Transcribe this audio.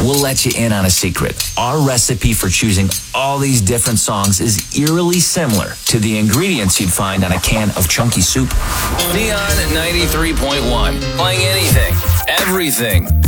We'll let you in on a secret. Our recipe for choosing all these different songs is eerily similar to the ingredients you'd find on a can of chunky soup. Neon 93.1. Playing anything, everything.